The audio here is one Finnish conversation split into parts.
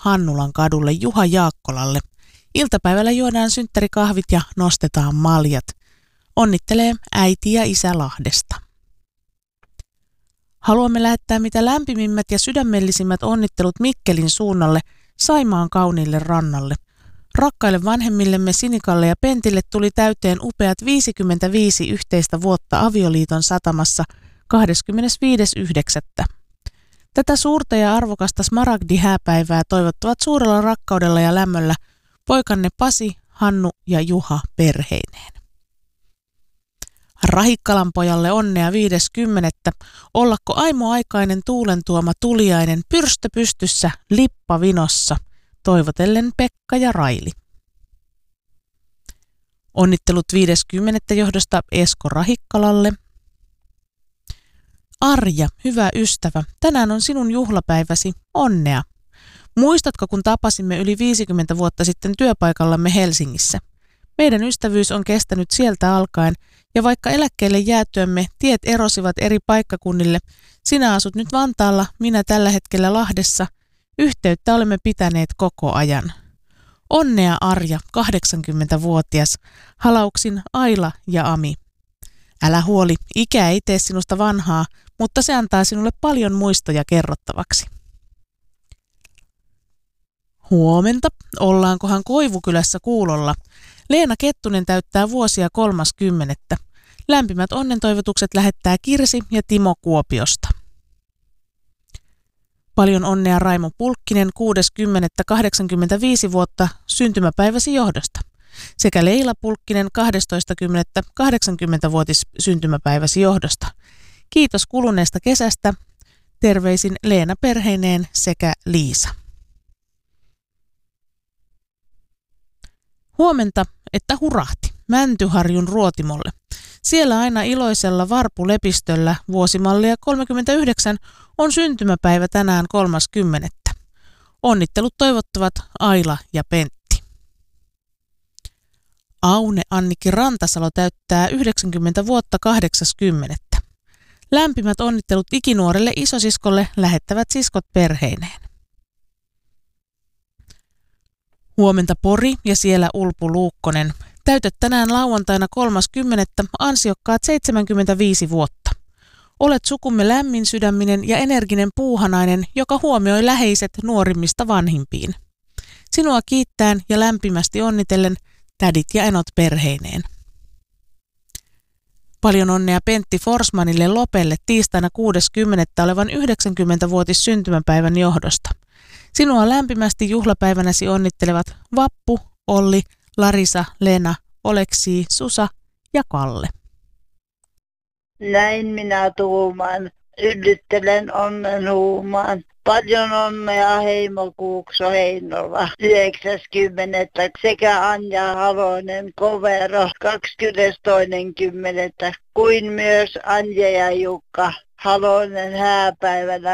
Hannulan kadulle Juha Jaakkolalle. Iltapäivällä juodaan synttärikahvit ja nostetaan maljat. Onnittelee äiti ja isä Lahdesta. Haluamme lähettää mitä lämpimimmät ja sydämellisimmät onnittelut Mikkelin suunnalle Saimaan kauniille rannalle. Rakkaille vanhemmillemme Sinikalle ja Pentille tuli täyteen upeat 55 yhteistä vuotta avioliiton satamassa 25.9. Tätä suurta ja arvokasta smaragdi-hääpäivää toivottavat suurella rakkaudella ja lämmöllä poikanne Pasi, Hannu ja Juha perheineen. Rahikkalan pojalle onnea 50. Ollakko aimoaikainen tuulen tuoma tuliainen pyrstö pystyssä lippa vinossa, toivotellen Pekka ja Raili. Onnittelut 50. johdosta Esko Rahikkalalle. Arja, hyvä ystävä, tänään on sinun juhlapäiväsi, onnea. Muistatko, kun tapasimme yli 50 vuotta sitten työpaikallamme Helsingissä? Meidän ystävyys on kestänyt sieltä alkaen, ja vaikka eläkkeelle jäätyämme tiet erosivat eri paikkakunnille, sinä asut nyt Vantaalla, minä tällä hetkellä Lahdessa, yhteyttä olemme pitäneet koko ajan. Onnea Arja, 80-vuotias, halauksin Aila ja Ami. Älä huoli, ikä ei tee sinusta vanhaa, mutta se antaa sinulle paljon muistoja kerrottavaksi. Huomenta, ollaankohan Koivukylässä kuulolla. Leena Kettunen täyttää vuosia 30. Lämpimät onnentoivotukset lähettää Kirsi ja Timo Kuopiosta. Paljon onnea Raimo Pulkkinen 60.85 vuotta syntymäpäiväsi johdosta. Sekä Leila Pulkkinen 12.10.80-vuotis syntymäpäiväsi johdosta. Kiitos kuluneesta kesästä. Terveisin Leena perheineen sekä Liisa. Huomenta, että hurahti Mäntyharjun Ruotimolle. Siellä aina iloisella varpulepistöllä vuosimallia 39 on syntymäpäivä tänään 30. Onnittelut toivottavat Aila ja Pentti. Aune Annikki Rantasalo täyttää 90 vuotta 80. Lämpimät onnittelut ikinuorelle isosiskolle lähettävät siskot perheineen. Huomenta Pori ja siellä Ulpu Luukkonen. Täytät tänään lauantaina 30. ansiokkaat 75 vuotta. Olet sukumme lämmin sydäminen ja energinen puuhanainen, joka huomioi läheiset nuorimmista vanhimpiin. Sinua kiittäen ja lämpimästi onnitellen tädit ja enot perheineen. Paljon onnea Pentti Forsmanille Lopelle tiistaina 60. olevan 90-vuotis syntymäpäivän johdosta. Sinua lämpimästi juhlapäivänäsi onnittelevat Vappu, Olli, Larisa, Lena, Oleksi, Susa ja Kalle. Näin minä tuumaan, yllyttelen onnen huumaan. Paljon onnea Heimo Kuukso Heinola 90. sekä Anja Halonen Kovero 22.10. kuin myös Anja ja Jukka Halonen hääpäivänä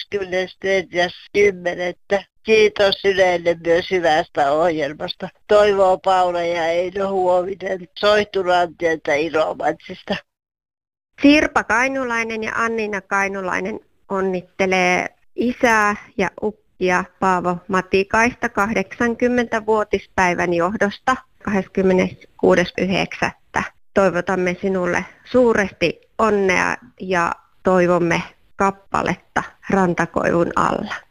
24.10. Kiitos Ylelle myös hyvästä ohjelmasta. Toivoo Paula ja Eino Huovinen Soihturantieltä Ilomantsista. Sirpa Kainulainen ja Annina Kainulainen onnittelee isää ja ukkia Paavo Matikaista 80-vuotispäivän johdosta 26.9. Toivotamme sinulle suuresti onnea ja toivomme kappaletta Rantakoivun alla.